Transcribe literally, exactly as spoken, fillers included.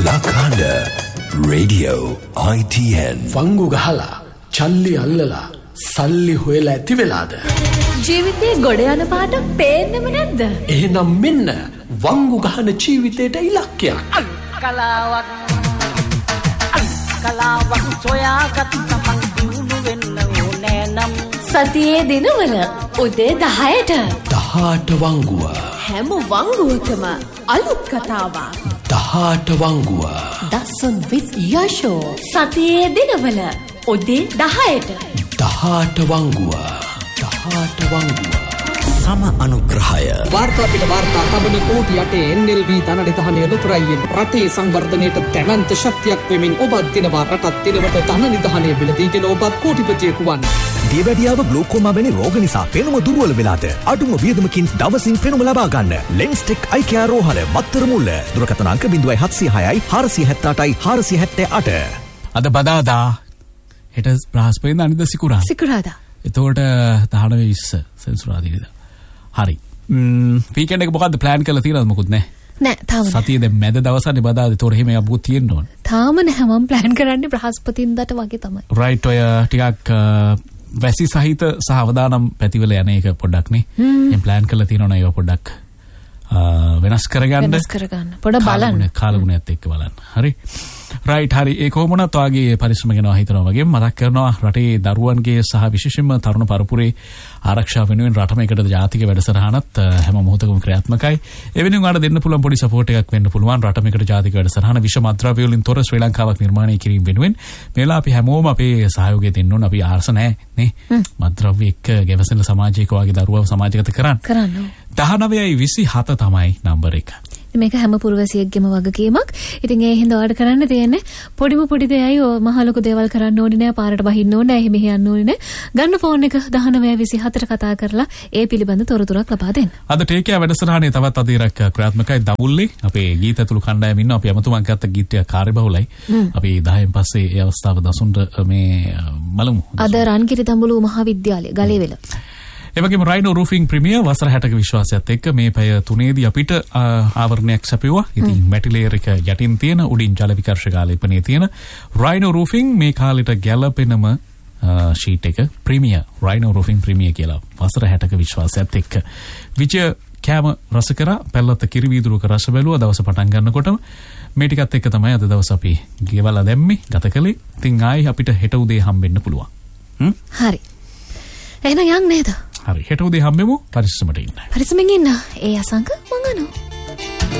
Lakanda Radio I T N වංගු ගහලා චල්ලි අල්ලලා සල්ලි හොයලා ඇති වෙලාද? ජීවිතේ ගොඩ යන පාට පේන්නෙම නැද්ද? එහෙනම් මෙන්න වංගු ගහන ජීවිතේට ඉලක්කයක්. කලාවක් කලාවක් සොයාගත් තමන් දියුණු වෙන්න ඕනේ නම් සතියේ දිනවල උදේ දහයට දහඅට වංගුව හැම වංගුවකම අලුත් කතාවක්. දහඅට වංගුව දසුන් විත් යෂෝ සතියේ දිනවල උදේ දහයට දහඅට වංගුව දහඅට වංගුව සම අනුග්‍රහය වාර්තා පිට වාර්තා තබන කෝටි යටේ එන් එල් බී ධන නිධානය ලොතරැයියෙන් රටේ සංවර්ධනයට දැවැන්ත ශක්තියක් වෙමින් ඔබත් දිනවා රටත් දිනවට ධන නිධානය බිලදීගෙන ඔබත් කෝටිපතියෙකු වන්න. දියවැඩියාව ග්ලෝකෝමා වැනි රෝග නිසා පෙනුම දුර්වල වෙලාද අඩුම වියදමකින් දවසින් පෙනුම ලබා ගන්න. ලෙන්ස්ටෙක් අයි කෙයා රෝහල මත්තර මුල්ල දුරකථන අංක zero seven seven six හාරසිය හැත්තඅටයි හාරසිය හැත්තෑ අට. අද බදාදා හෙට බ්‍රහස්පතින්දා අනිද්දා සිකුරාදා. සිකුරාදා. එතකොට දහනවය විස්ස සෙන්සුරාදාද. හරි. ම් වීකෙන්ඩ් එක මොකද්ද ප්ලෑන් කරලා තියෙනවද? මොකුත් නැහැ. නෑ තාම. සතියේ දැන් මැද දවසනේ බදාද. ඒතොර එහෙම යබුත් තියෙන්න ඕන. තාම නෑ මම ප්ලෑන් කරන්නේ බ්‍රහස්පතින්දාට වගේ තමයි. රයිට් ඔය ටිකක් වැසි සහිත සහ අවදානම් පැතිවල යන එක පොඩ්ඩක් නේ. එහෙනම් ප්ලෑන් කරලා තියෙනවා නේද පොඩ්ඩක් වෙනස් කරගන්න. වෙනස් කරගන්න. පොඩ බලන්න. කාලගුණයත් එක්ක බලන්න. හරි. රයිට් හරි ඒ කොහොමනත් වාගේ පරිශ්‍රම ගැන හිතනවා වගේ මතක් කරනවා රටේ දරුවන්ගේ සහ විශේෂයෙන්ම තරුණ පරපුරේ ආරක්ෂාව වෙනුවෙන් රටම එකට ජාතික වැඩසටහනත් හැම මොහොතකම ක්‍රියාත්මකයි. ඒ වෙනුවෙන් ඔයාලට දෙන්න පුළුවන් පොඩි සපෝට් එකක් වෙන්න පුළුවන් රටම එකට ජාතික වැඩසටහන විශ්ව මත්ද්‍රව්‍ය වලින් තොර ශ්‍රී ලංකාවක් නිර්මාණය කිරීම වෙනුවෙන් මේලා අපි හැමෝම අපේ සහයෝගය දෙන්න ඕන. අපි ආස නැහැ නේ. මත්ද්‍රව්‍ය එක්ක ගැවසෙන සමාජයක වාගේ දරුවව සමාජගත කරන්න. කරන්න. දහනවයයි විසිහත තමයි නම්බර එක. මේක හැම පුරවැසියෙක්ගේම වගකීමක්. ඉතින් ඒ හින්දා ඔයාලට කරන්න තියෙන්නේ පොඩිම පොඩි දෙයයි මහ ලොකු දේවල් කරන්න ඕනේ නෑ. පාරට බහින්න ඕනේ නෑ. එහෙම යන්න ඕනේ නෑ. ගන්න ෆෝන් එක දහනවය විසිහතට කතා කරලා ඒ පිළිබඳ තොරතුරක් ලබා දෙන්න. අද ටේකියා වැඩසටහනේ තවත් අධීරක් ක්‍රියාත්මකයි දවුල්ලේ. අපේ ගීත ඇතුළු කණ්ඩායම ඉන්නවා. අපි අමතුමන් ගත්ත ගීතය කාර්යබහුලයි. අපි දහයෙන් පස්සේ ඒ අවස්ථාව දසුන්ට මේ බලමු. අද රන්කිරි දඹුලු මහාවිද්‍යාලය ගලේවෙල. එවැගේම රයිනෝ රූෆින් ප්‍රීමියර් වසර හැටක විශ්වාසයත් එක්ක මේ පැය තුනේදී අපිට ආවරණයක් සැපයුවා. ඉතින් මැටි ලේයර් එක යටින් තියෙන උඩින් ජල විකර්ෂක ආලේපනයේ තියෙන රයිනෝ රූෆින් මේ කාලෙට ගැළපෙනම ෂීට් එක ප්‍රීමියර් රයිනෝ රූෆින් ප්‍රීමියර් කියලා වසර හැටක විශ්වාසයත් එක්ක විජය කෑම රස කරා පැල්ලත් කිරි වීදුරුවක රස බැලුවා දවස පටන් ගන්නකොටම මේ ටිකත් එක්ක තමයි අද දවස අපි ගෙවලා දැම්මේ ගත කළේ. ඉතින් ආයි අපිට හෙට උදේ හම්බෙන්න පුළුවන්. හරි. එහෙනම් යන් නේද? හරි හෙට උදේ හම්බෙමු. පරිස්සමට ඉන්න. පරිස්සමෙන් ඉන්න. ඒ අසංක මං අනෝ